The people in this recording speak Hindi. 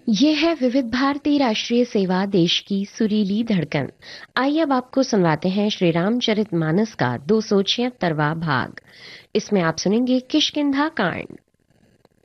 ये है विविध भारती राष्ट्रीय सेवा, देश की सुरीली धड़कन। आइए अब आपको सुनवाते हैं श्री रामचरितमानस का 276वां भाग। इसमें आप सुनेंगे किष्किंधा कांड।